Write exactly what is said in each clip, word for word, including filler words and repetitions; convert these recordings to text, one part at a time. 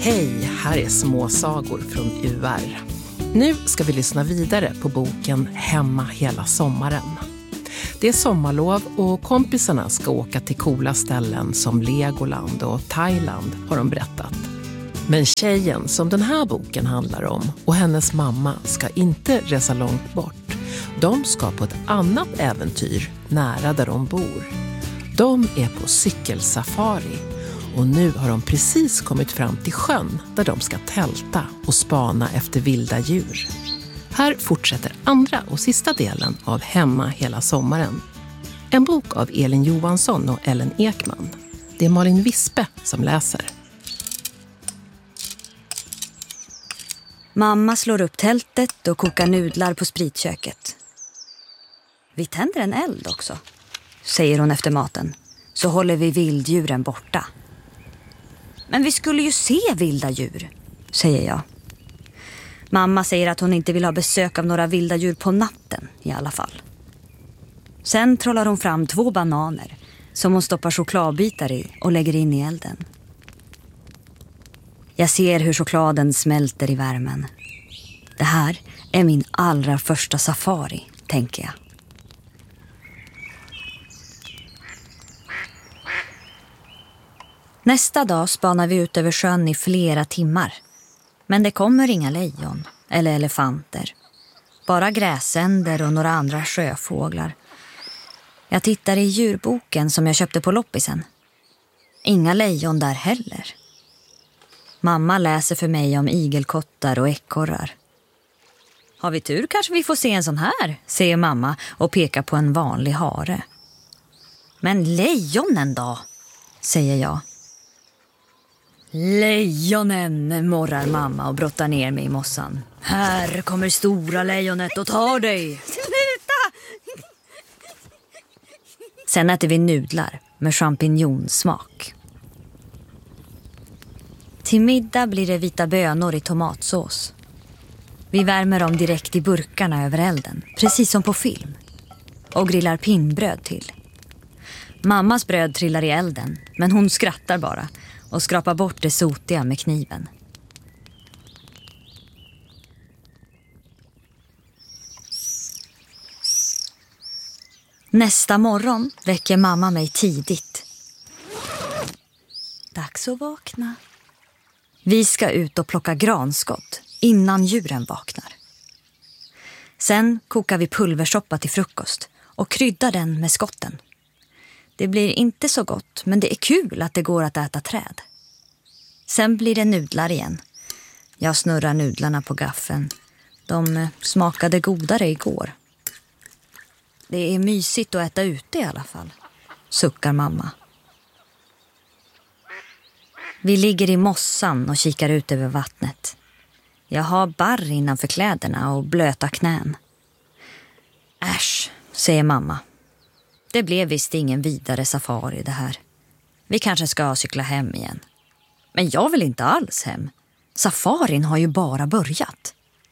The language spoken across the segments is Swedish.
Hej, här är småsagor från U R. Nu ska vi lyssna vidare på boken Hemma hela sommaren. Det är sommarlov och kompisarna ska åka till coola ställen som Legoland och Thailand, har de berättat. Men tjejen som den här boken handlar om och hennes mamma ska inte resa långt bort. De ska på ett annat äventyr nära där de bor. De är på cykelsafari och nu har de precis kommit fram till sjön där de ska tälta och spana efter vilda djur. Här fortsätter andra och sista delen av Hemma hela sommaren. En bok av Elin Johansson och Ellen Ekman. Det är Malin Vispe som läser. Mamma slår upp tältet och kokar nudlar på spritköket. Vi tänder en eld också, säger hon efter maten. Så håller vi vilddjuren borta. Men vi skulle ju se vilda djur, säger jag. Mamma säger att hon inte vill ha besök av några vilda djur på natten i alla fall. Sen trollar hon fram två bananer som hon stoppar chokladbitar i och lägger in i elden. Jag ser hur chokladen smälter i värmen. Det här är min allra första safari, tänker jag. Nästa dag spanar vi ut över sjön i flera timmar. Men det kommer inga lejon eller elefanter. Bara gräsänder och några andra sjöfåglar. Jag tittar i djurboken som jag köpte på loppisen. Inga lejon där heller. Mamma läser för mig om igelkottar och ekorrar. Har vi tur kanske vi får se en sån här, säger mamma och pekar på en vanlig hare. Men lejonen då, säger jag. Lejonen, morrar mamma och brottar ner mig i mossan. Här kommer stora lejonet och tar dig. Sluta! Sen äter vi nudlar med champinjonsmak. Till middag blir det vita bönor i tomatsås. Vi värmer dem direkt i burkarna över elden, precis som på film. Och grillar pinnbröd till. Mammas bröd trillar i elden, men hon skrattar bara och skrapar bort det sotiga med kniven. Nästa morgon väcker mamma mig tidigt. Dags att vakna. Vi ska ut och plocka granskott innan djuren vaknar. Sen kokar vi pulversoppa till frukost och kryddar den med skotten. Det blir inte så gott, men det är kul att det går att äta träd. Sen blir det nudlar igen. Jag snurrar nudlarna på gaffeln. De smakade godare igår. Det är mysigt att äta ute i alla fall, suckar mamma. Vi ligger i mossan och kikar ut över vattnet. Jag har barr innanför kläderna och blöta knän. Äsch, säger mamma. Det blev visst ingen vidare safari det här. Vi kanske ska cykla hem igen. Men jag vill inte alls hem. Safarin har ju bara börjat.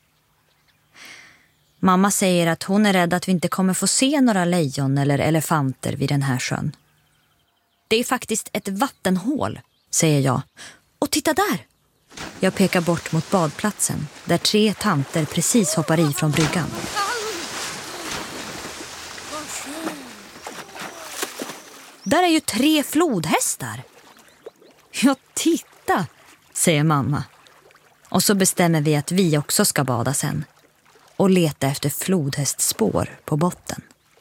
Mamma säger att hon är rädd att vi inte kommer få se några lejon eller elefanter vid den här sjön. Det är faktiskt ett vattenhål, säger jag. Och titta där! Jag pekar bort mot badplatsen där tre tanter precis hoppar i från bryggan. Där är ju tre flodhästar. Ja, titta, säger mamma. Och så bestämmer vi att vi också ska bada sen. Och leta efter flodhästspår på botten.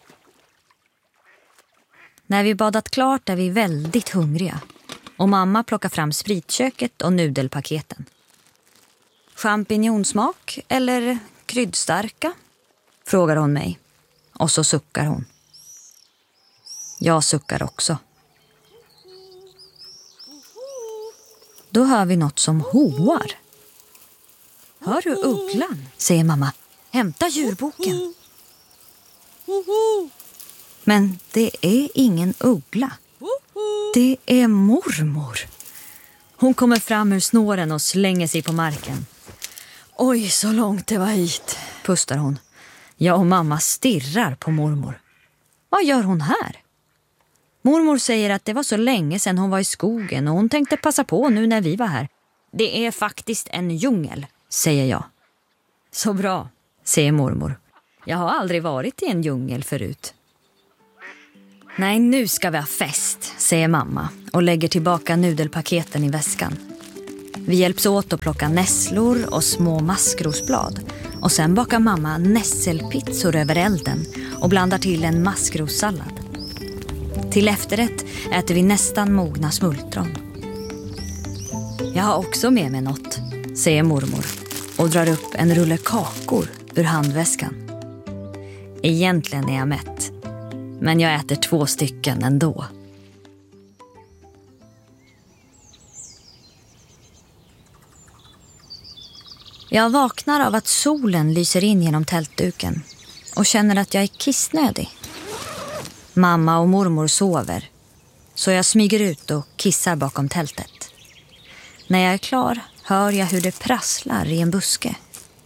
När vi badat klart är vi väldigt hungriga. Och mamma plockar fram spritköket och nudelpaketen. Champinjonsmak eller kryddstarka? Frågar hon mig. Och så suckar hon. Jag suckar också. Då hör vi något som hoar. Hör du ugglan? Säger mamma. Hämta djurboken. Men det är ingen uggla. Det är mormor. Hon kommer fram ur snåren och slänger sig på marken. Oj, så långt det var hit, pustar hon. Jag och mamma stirrar på mormor. Vad gör hon här? Mormor säger att det var så länge sedan hon var i skogen och hon tänkte passa på nu när vi var här. Det är faktiskt en djungel, säger jag. Så bra, säger mormor. Jag har aldrig varit i en djungel förut. Nej, nu ska vi ha fest, säger mamma och lägger tillbaka nudelpaketen i väskan. Vi hjälps åt att plocka nässlor och små maskrosblad. Och sen bakar mamma nässelpizzor över elden och blandar till en maskrossallad. Till efterrätt äter vi nästan mogna smultron. Jag har också med mig något, säger mormor och drar upp en rulle kakor ur handväskan. Egentligen är jag mätt, men jag äter två stycken ändå. Jag vaknar av att solen lyser in genom tältduken och känner att jag är kissnödig. Mamma och mormor sover, så jag smyger ut och kissar bakom tältet. När jag är klar hör jag hur det prasslar i en buske.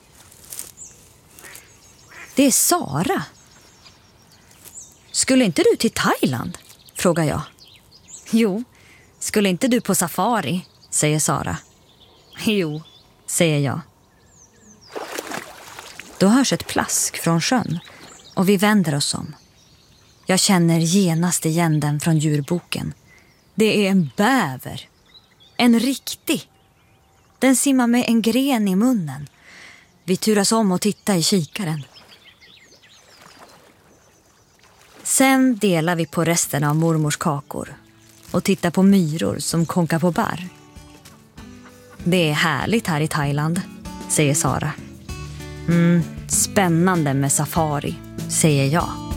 Det är Sara. Skulle inte du till Thailand? Frågar jag. Jo, skulle inte du på safari? Säger Sara. Jo, säger jag. Då hörs ett plask från sjön och vi vänder oss om. Jag känner genast igen den från djurboken. Det är en bäver. En riktig. Den simmar med en gren i munnen. Vi turas om och tittar i kikaren. Sen delar vi på resten av mormors kakor och tittar på myror som konkar på bär. Det är härligt här i Thailand, säger Sara. Mm, spännande med safari, säger jag.